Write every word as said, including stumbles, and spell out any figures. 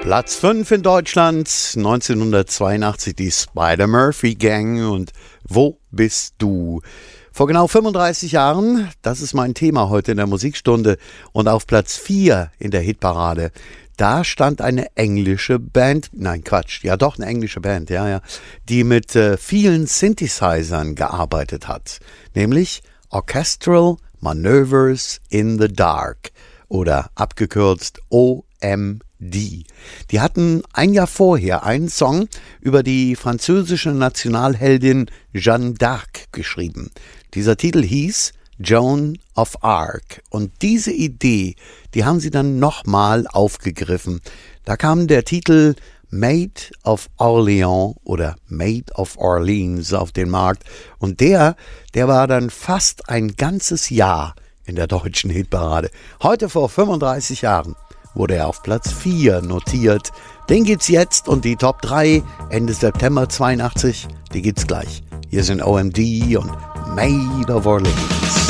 Platz fünf in Deutschland, neunzehnhundertzweiundachtzig die Spider-Murphy Gang und Wo bist du? Vor genau fünfunddreißig Jahren, das ist mein Thema heute in der Musikstunde, und auf Platz vier in der Hitparade, da stand eine englische Band, nein Quatsch, ja doch eine englische Band, ja, ja, die mit äh, vielen Synthesizern gearbeitet hat, nämlich Orchestral Maneuvers in the Dark oder abgekürzt O M D. Die hatten ein Jahr vorher einen Song über die französische Nationalheldin Jeanne d'Arc geschrieben. Dieser Titel hieß Joan of Arc und diese Idee, die haben sie dann nochmal aufgegriffen. Da kam der Titel Maid of Orleans oder Maid of Orleans auf den Markt und der, der war dann fast ein ganzes Jahr in der deutschen Hitparade. Heute vor fünfunddreißig Jahren wurde er auf Platz vier notiert. Den gibt's jetzt und die Top drei Ende September zweiundachtzig, die gibt's gleich. Hier sind O M D und Maid of Orleans.